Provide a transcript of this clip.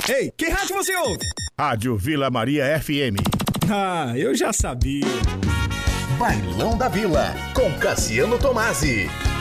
Ei, que rádio você ouve? Rádio Vila Maria FM. Ah, eu já sabia. Bailão da Vila, com Cassiano Tomasi.